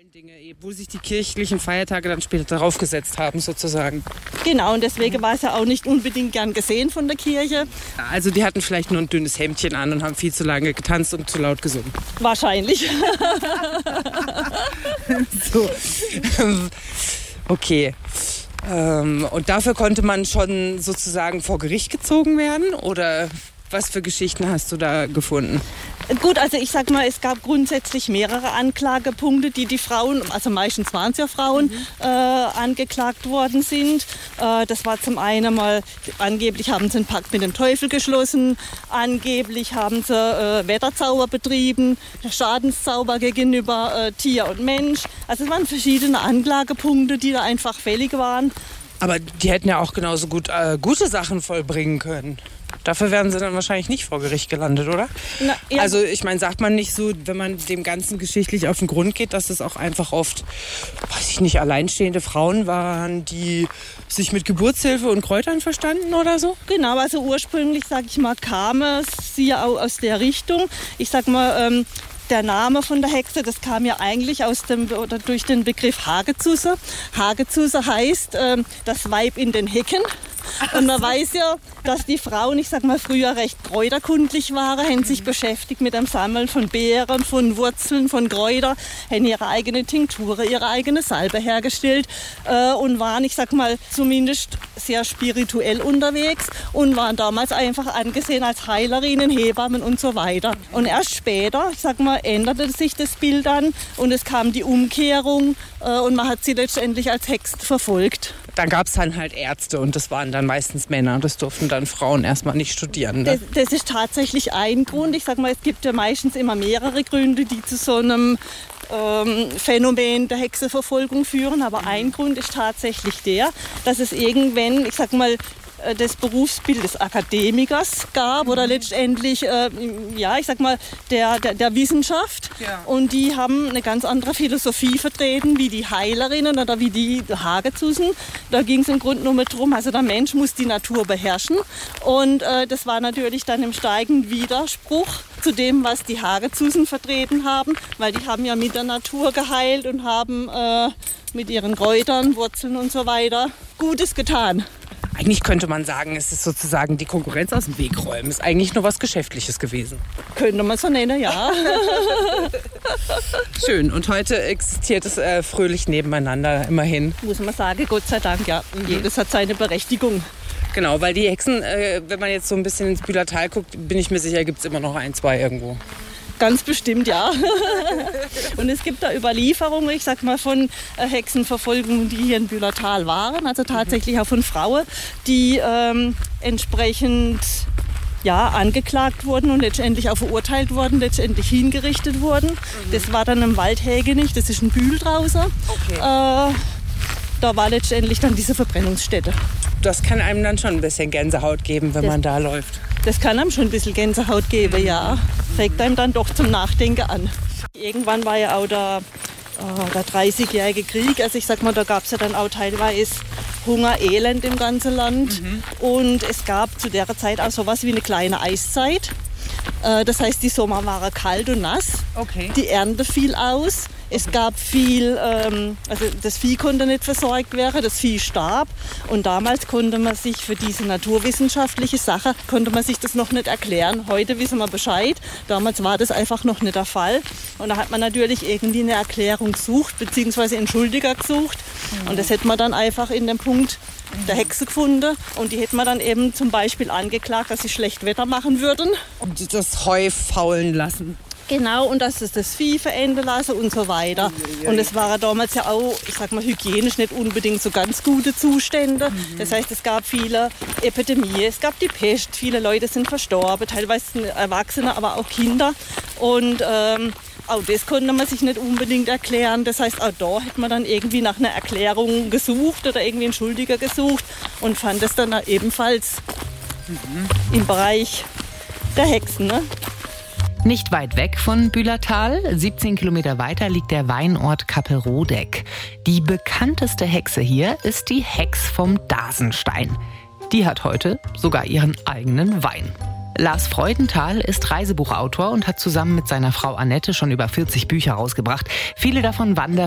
Dinge, wo sich die kirchlichen Feiertage dann später darauf gesetzt haben, sozusagen. Genau, und deswegen war es ja auch nicht unbedingt gern gesehen von der Kirche. Also die hatten vielleicht nur ein dünnes Hemdchen an und haben viel zu lange getanzt und zu laut gesungen. Wahrscheinlich. So. Okay. Und dafür konnte man schon sozusagen vor Gericht gezogen werden? Oder was für Geschichten hast du da gefunden? Gut, also ich sag mal, es gab grundsätzlich mehrere Anklagepunkte, die Frauen, also meistens waren es ja Frauen, angeklagt worden sind. Das war zum einen mal, angeblich haben sie einen Pakt mit dem Teufel geschlossen, angeblich haben sie Wetterzauber betrieben, Schadenszauber gegenüber Tier und Mensch. Also es waren verschiedene Anklagepunkte, die da einfach fällig waren. Aber die hätten ja auch genauso gut gute Sachen vollbringen können. Dafür wären sie dann wahrscheinlich nicht vor Gericht gelandet, oder? Na, ja. Also ich meine, sagt man nicht so, wenn man dem Ganzen geschichtlich auf den Grund geht, dass es auch einfach oft, weiß ich nicht, alleinstehende Frauen waren, die sich mit Geburtshilfe und Kräutern verstanden oder so? Genau, also ursprünglich, sag ich mal, kam es ja auch aus der Richtung. Ich sag mal, der Name von der Hexe, das kam ja eigentlich durch den Begriff Hagezusse. Hagezusse heißt das Weib in den Hecken. Und man weiß ja, dass die Frauen, ich sag mal, früher recht kräuterkundlich waren, haben sich beschäftigt mit dem Sammeln von Beeren, von Wurzeln, von Kräutern, haben ihre eigene Tinktur, ihre eigene Salbe hergestellt und waren, ich sag mal, zumindest sehr spirituell unterwegs und waren damals einfach angesehen als Heilerinnen, Hebammen und so weiter. Und erst später, ich sag mal, änderte sich das Bild dann und es kam die Umkehrung und man hat sie letztendlich als Hexen verfolgt. Dann gab es dann halt Ärzte und das waren dann meistens Männer. Das durften dann Frauen erstmal nicht studieren. Ne? Das ist tatsächlich ein Grund. Ich sag mal, es gibt ja meistens immer mehrere Gründe, die zu so einem Phänomen der Hexenverfolgung führen. Aber ein Grund ist tatsächlich der, dass es irgendwann, ich sag mal, das Berufsbild des Akademikers gab oder letztendlich, ich sag mal, der Wissenschaft. Ja. Und die haben eine ganz andere Philosophie vertreten, wie die Heilerinnen oder wie die Hagezusen. Da ging es im Grunde nur darum, also der Mensch muss die Natur beherrschen. Und das war natürlich dann im steigenden Widerspruch zu dem, was die Hagezusen vertreten haben, weil die haben ja mit der Natur geheilt und haben mit ihren Kräutern, Wurzeln und so weiter Gutes getan. Eigentlich könnte man sagen, es ist sozusagen die Konkurrenz aus dem Weg räumen. Ist eigentlich nur was Geschäftliches gewesen. Könnte man so nennen, ja. Schön. Und heute existiert es fröhlich nebeneinander, immerhin. Muss man sagen, Gott sei Dank, ja. Jedes hat seine Berechtigung. Genau, weil die Hexen, wenn man jetzt so ein bisschen ins Bühlertal guckt, bin ich mir sicher, gibt es immer noch ein, zwei irgendwo. Ganz bestimmt, ja. Und es gibt da Überlieferungen, ich sag mal, von Hexenverfolgungen, die hier in Bühlertal waren. Also tatsächlich auch von Frauen, die entsprechend angeklagt wurden und letztendlich auch verurteilt wurden, letztendlich hingerichtet wurden. Das war dann im Waldhägenich, das ist ein Bühl draußen. Okay. Da war letztendlich dann diese Verbrennungsstätte. Das kann einem dann schon ein bisschen Gänsehaut geben, wenn man da läuft. Das kann einem schon ein bisschen Gänsehaut geben, ja. Regt einem dann doch zum Nachdenken an. Irgendwann war ja auch der 30-jährige Krieg. Also ich sag mal, da gab es ja dann auch teilweise Hunger, Elend im ganzen Land. Und es gab zu der Zeit auch sowas wie eine kleine Eiszeit. Das heißt, die Sommer waren kalt und nass. Okay. Die Ernte fiel aus. Es gab viel, also das Vieh konnte nicht versorgt werden, das Vieh starb. Und damals konnte man sich für diese naturwissenschaftliche Sache, konnte man sich das noch nicht erklären. Heute wissen wir Bescheid. Damals war das einfach noch nicht der Fall. Und da hat man natürlich irgendwie eine Erklärung gesucht, beziehungsweise Entschuldiger gesucht. Und das hätte man dann einfach in dem Punkt der Hexe gefunden. Und die hätte man dann eben zum Beispiel angeklagt, dass sie schlecht Wetter machen würden. Und das Heu faulen lassen. Genau, und dass es das Vieh verenden lassen und so weiter. Und es waren damals ja auch, ich sag mal, hygienisch nicht unbedingt so ganz gute Zustände. Das heißt, es gab viele Epidemien, es gab die Pest, viele Leute sind verstorben, teilweise Erwachsene, aber auch Kinder. Und auch das konnte man sich nicht unbedingt erklären. Das heißt, auch da hätte man dann irgendwie nach einer Erklärung gesucht oder irgendwie einen Schuldiger gesucht und fand es dann ebenfalls im Bereich der Hexen, ne? Nicht weit weg von Bühlertal, 17 Kilometer weiter, liegt der Weinort Kappelrodeck. Die bekannteste Hexe hier ist die Hex vom Dasenstein. Die hat heute sogar ihren eigenen Wein. Lars Freudenthal ist Reisebuchautor und hat zusammen mit seiner Frau Annette schon über 40 Bücher rausgebracht. Viele davon